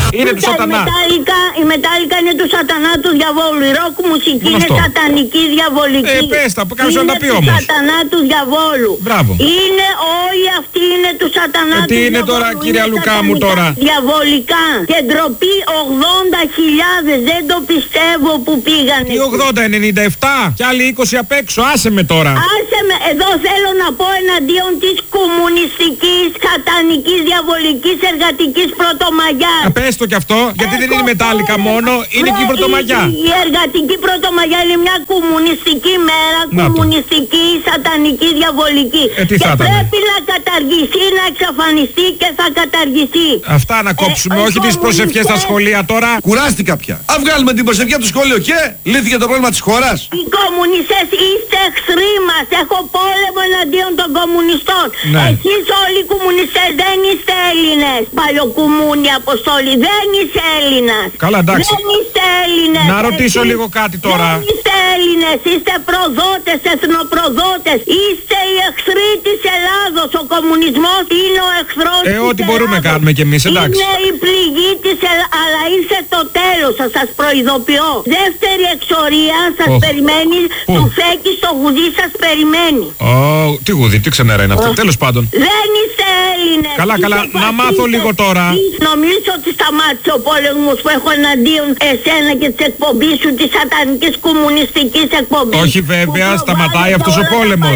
Είναι του σατανά. Η μετάλλικα είναι του σατανά του διαβόλου. Η ροκ μουσική είναι σατανική διαβολική. Πες τα, κάποιος να τα πει όμως. Είναι του σατανά του διαβόλου. Μπράβο. Είναι όλοι αυτοί είναι του σατανά του τι είναι διαβόλου. τώρα κυρία Λουκά μου τώρα. Διαβολικά. Και ντροπή 80.000. Δεν το πιστεύω που πήγανε. Τι 80, 97 κι άλλοι 20 απ' έξω. Άσε με τώρα. Άσε με. Εδώ θέλω να πω εναντίον της κομμουνιστικής, σατανικής, διαβολικής, εργατικής πρωτομαγιάς. Πες το κι αυτό, γιατί δεν είναι μετάλλικα μόνο, είναι και η πρωτομαγιά. Η εργατική πρωτομαγιά είναι μια κομμουνιστική μέρα, κομμουνιστική, σατανική, διαβολική. Τι και θα πρέπει να καταργηθεί, να εξαφανιστεί και θα καταργηθεί. Αυτά να κόψουμε, όχι τις προσευχές στα σχολεία τώρα. Κουράστηκα πια. Αν βγάλουμε την προσευχή από το σχολείο και λύθηκε το πρόβλημα της χώρας. Οι κομμουνιστές είστε εχθροί μας. Έχω πόλεμο εναντίον των κομμουνιστών. Ναι. Εσείς όλοι οι κομμουνιστές δεν είστε Έλληνες. Παλιοκουμούνι Αποστόλη, δεν είσαι Έλληνας. Καλά, εντάξει. Δεν είστε Έλληνες. Να ρωτήσω λίγο κάτι τώρα. Δεν είστε Έλληνες, είστε προδότες, εθνοπροδότες. Είστε οι εχθροί της Ελλάδος. Ο κομμουνισμός είναι ο εχθρός της ό,τι μπορούμε Ελλάδος. κάνουμε κι εμείς, εντάξει. Είναι η πληγή της Ελλάδος. Αλλά ήρθε το τέλος, σας προειδοποιώ. Δεύτερη εξορία σας περιμένει. Του Φέκη στο γουδί σας περιμένει. Τι γουδί, τι ξενέρα είναι αυτό. Τέλος πάντων. Δεν είστε Έλληνες. Καλά, να μάθω λίγο τώρα. Νομίζω ότι σταμάτησε ο πόλεμος που έχω εναντίον εσένα και της εκπομπής σου, της σατανικής κομμουνιστικής εκπομπής. Όχι βέβαια, σταματάει αυτός ο πόλεμος.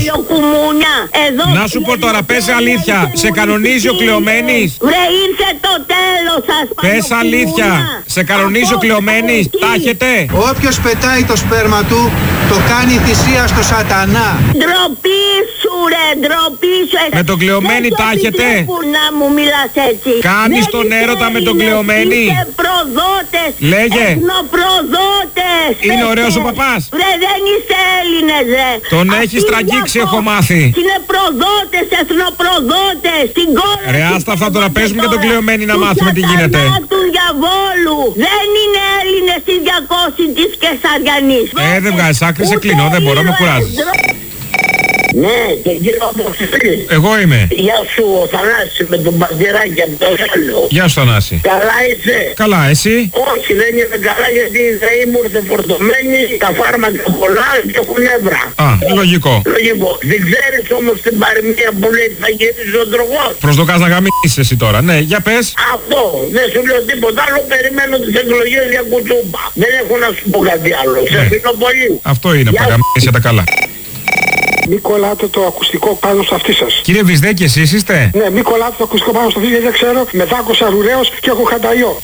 Να σου πω τώρα, πες αλήθεια, σε κανονίζει ο Κλεομένης. Βρε, ήρθε το τέλος σας. Πες αλήθεια, σε κανονίζει ο Κλεομένης, τα έχετε. Όποιος πετάει το σπέρμα του, το κάνει θυσία στο σατανά. Ντροπή σου ρε, ντροπή σου. Με τον Κλεομένη τα έχετε. Να μου μιλάς έτσι. Κάνεις τον έρωτα με τον Κλεομένη. Είστε προδότες. Λέγε. Εθνοπροδότες. Είναι ωραίος ο παπάς. Ρε, δεν είστε Έλληνες ρε. Τον έχεις τραγγίξει, έχω μάθει. Είναι προδότες, εθνοπροδότες. Την κόρη. Ρε, άστα αυτά τώρα, παίζουμε και τον Κλεομένη να μάθουμε τι γίνεται. Του διαβόλου. Δεν είναι Έλληνες οι 200 της Κεσαριανής. Δεν βγάζεις άκρη, σε κλείνω, δεν μπορώ, με κουράζεις. Ναι, και κύριο Αποστολή. Εγώ είμαι. Γεια σου, ο Θανάσης με τον Παντηράκη από το Ζέλο. Γεια σου Θανάση. Καλά είσαι? Καλά, εσύ? Όχι, δεν είμαι καλά γιατί η ΔΕΗ μου ήρθε φορτωμένη, τα φάρμακα πολλά και έχουν νεύρα. Λογικό. Λογικό. Δεν ξέρεις όμως την παροιμία που λέει θα γυρίσει ο τρογός. Προσδοκάς να γαμίσεις εσύ τώρα, ναι, για πες. Αυτό, δεν σου λέω τίποτα άλλο, περιμένω τις εκλογές για κουτσούπα. Δεν έχω να σου πω κάτι άλλο, σε αφήνω πολύ. Αυτό είναι, από τα γαμίσεις τα καλά. Μη κολλάτε το ακουστικό πάνω στο αυτί σας. Κύριε Βυσδέκη, εσείς είστε? Ναι, μη κολλάτε το ακουστικό πάνω στο αυτί, γιατί δεν ξέρω, με δάκωσα ρουραίος και έχω χανταϊό.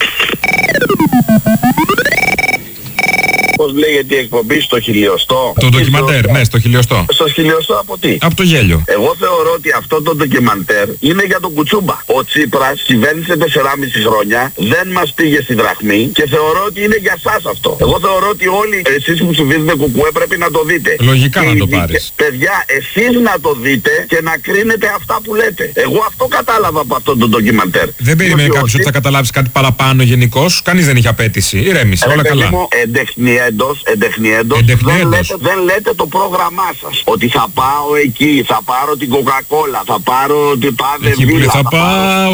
Πώς λέγεται η εκπομπή στο χιλιοστό? Το ντοκιμαντέρ, ναι, στο χιλιοστό. Στο χιλιοστό από τι? Από το γέλιο. Εγώ θεωρώ ότι αυτό το ντοκιμαντέρ είναι για τον Κουτσούμπα. Ο Τσίπρας κυβέρνησε 4,5 χρόνια, δεν μας πήγε στη δραχμή και θεωρώ ότι είναι για σας αυτό. Εγώ θεωρώ ότι όλοι εσείς που ψηφίζετε κουκουέ πρέπει να το δείτε. Λογικά να το πάρεις. Παιδιά, εσείς να το δείτε και να κρίνετε αυτά που λέτε. Εγώ αυτό κατάλαβα από αυτό το ντοκιμαντέρ. Δεν περίμενε κάποιος ότι θα καταλάβεις κάτι παραπάνω γενικώς. Κανείς δεν είχε απέτηση. Ηρέμησε, όλα καλά. Εντεχνιέντος, δεν λέτε το πρόγραμμά σας. Ότι θα πάω εκεί, θα πάρω την Coca-Cola, θα πάρω την Πάδε Βίλα. Θα πάω